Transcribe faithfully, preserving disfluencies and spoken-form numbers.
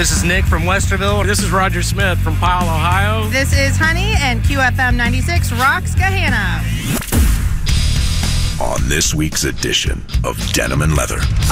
This is Nick from Westerville. This is Roger Smith from Powell, Ohio. This is Honey, and Q F M ninety-six rocks Gahanna. On this week's edition of Denim and Leather.